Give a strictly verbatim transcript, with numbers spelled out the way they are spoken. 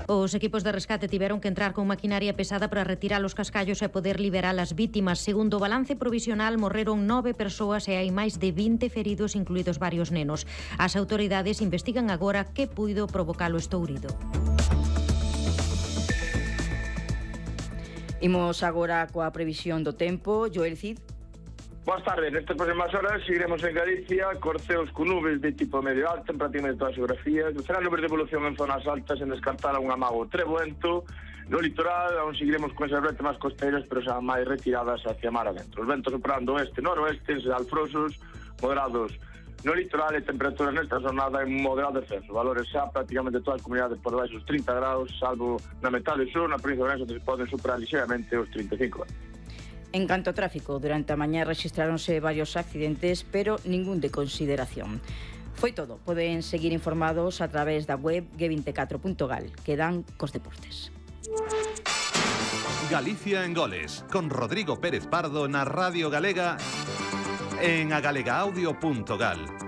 Os equipos de rescate tiveron que entrar con maquinaria pesada para retirar os cascallos e poder liberar as vítimas. Segundo o balance provisional, morreron nove persoas e hai máis de vinte feridos, incluídos varios nenos. As autoridades investigan agora que puido provocar o estourido. Imos agora coa previsión do tempo. Joel Cid. Boas tardes, nestas próximas horas seguiremos en Galicia, corceos con nubes de tipo medio alto en prácticamente toda a xeografía. Será nubes de evolución en zonas altas, en descartar un amago trebuento. No litoral, aún seguiremos con esas bretes máis costeiras, pero xa máis retiradas hacia mar adentro. Os ventos soprando oeste, noroeste, alfrosos, moderados no litoral e temperaturas nesta jornada en moderado descenso. Valores xa prácticamente todas as comunidades por debaixo dos trinta graus, salvo na metade sur, na provincia de Ourense, se poden superar ligeramente os trinta e cinco. En canto ao tráfico, durante a mañá rexistráronse varios accidentes, pero ningún de consideración. Foi todo. Poden seguir informados a través da web ge veinticuatro punto gal. Quedan cos deportes. Galicia en goles, con Rodrigo Pérez Pardo na Radio Galega en agalegaaudio punto gal.